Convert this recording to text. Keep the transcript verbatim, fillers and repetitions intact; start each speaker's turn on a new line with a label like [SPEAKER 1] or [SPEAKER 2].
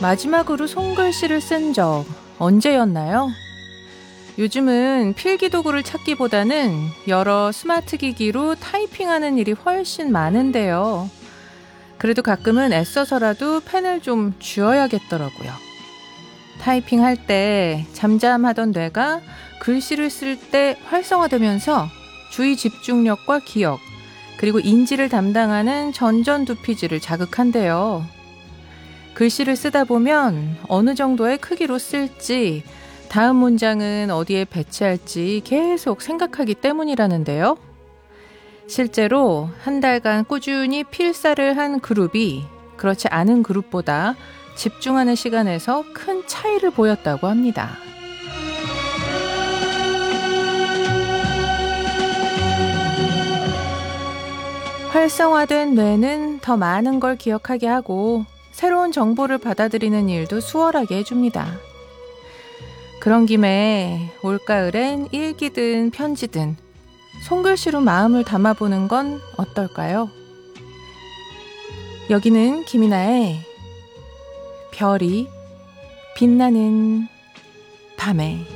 [SPEAKER 1] 마지막으로 손글씨를 쓴 적 언제였나요? 요즘은 필기도구를 찾기보다는 여러 스마트 기기로 타이핑하는 일이 훨씬 많은데요. 그래도 가끔은 애써서라도 펜을 좀 쥐어야겠더라고요. 타이핑할 때 잠잠하던 뇌가 글씨를 쓸 때 활성화되면서 주의 집중력과 기억, 그리고 인지를 담당하는 전전두피질을 자극한대요. 글씨를 쓰다 보면 어느 정도의 크기로 쓸지, 다음 문장은 어디에 배치할지 계속 생각하기 때문이라는데요. 실제로 한 달간 꾸준히 필사를 한 그룹이 그렇지 않은 그룹보다 집중하는 시간에서 큰 차이를 보였다고 합니다. 활성화된 뇌는 더 많은 걸 기억하게 하고 새로운 정보를 받아들이는 일도 수월하게 해줍니다. 그런 김에 올가을엔 일기든 편지든 손글씨로 마음을 담아보는 건 어떨까요? 여기는 김이나의 별이 빛나는 밤에.